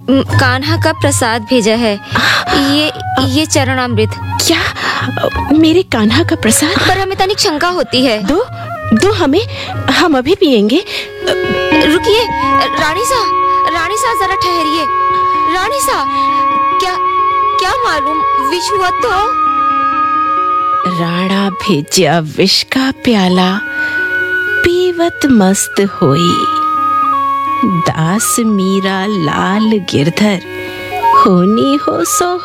कान्हा का प्रसाद भेजा है। ये चरणामृत। क्या? मेरे कान्हा का प्रसाद? पर हमें तनिक शंका होती है। दो हमें, हम अभी पिएंगे। रुकिए रानी सा जरा ठहरिए। रानी सा, क्या मालूम विष हुआ तो? राणा भेज्या विष का प्याला, पीवत मस्त होई। दास मीरा लाल गिरधर, होनी हो सो